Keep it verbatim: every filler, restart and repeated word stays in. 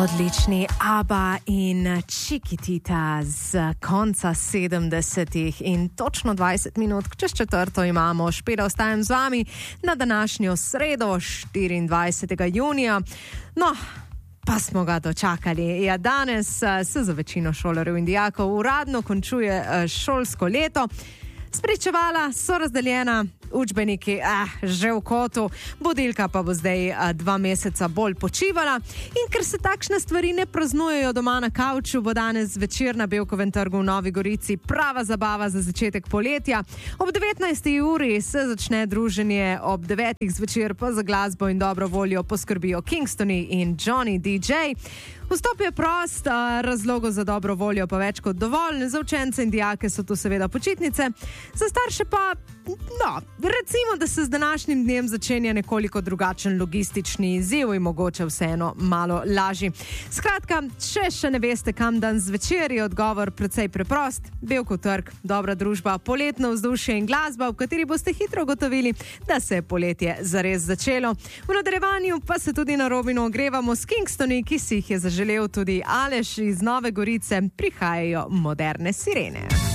Odlični ABBA in Chiquitita z konca sedemdesetih in točno dvajset minut čez četrto imamo. Špela, ostajam z vami na današnjo sredo, štiriindvajsetega junija. No, pa smo ga dočakali. Ja, danes se za večino šolarjev in dijakov uradno končuje šolsko leto. Spričevala so razdeljena, učbeniki ah, že v kotu, budilka pa bo zdaj ah, dva meseca bolj počivala. In ker se takšne stvari ne praznujejo doma na kavču, bo danes večer na Bevkovem trgu v Novi Gorici prava zabava za začetek poletja. Ob devetnajsti uri se začne druženje, ob devetih zvečer pa za glasbo in dobro voljo poskrbijo Kingstoni in Johnny D J. Vstop je prost, razlogov za dobro voljo pa več kot dovolj. Za učence in dijake so tu seveda počitnice, za starše pa, no, recimo, da se z današnjim dnem začenja nekoliko drugačen logistični izziv in mogoče vseeno malo lažji. Skratka, če še ne veste, kam dan zvečer, je odgovor precej preprost. Bevkov trg, dobra družba, poletno vzdušje in glasba, v kateri boste hitro ugotovili, da se je poletje zares začelo. V nadaljevanju pa se tudi na Robinu ogrevamo s Kingstoni, ki si jih je zaželel tudi Aleš iz Nove Gorice. Prihajajo moderne sirene.